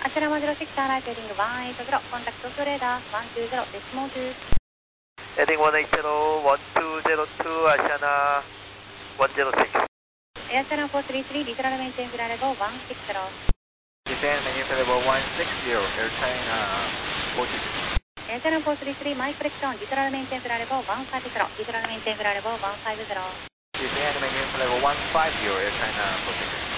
China 10 6 Starlight heading 180, contact Tokyo radar 120, decimal 2. Heading 180, 1202, Asiana 106. Air China 433, literal maintain flight level 160. Japan maintain level 160, Air China 433. Air China 433, my correction, literal maintain flight level 150, literal maintain flight level 150. Japan maintain level 150, Air China 433.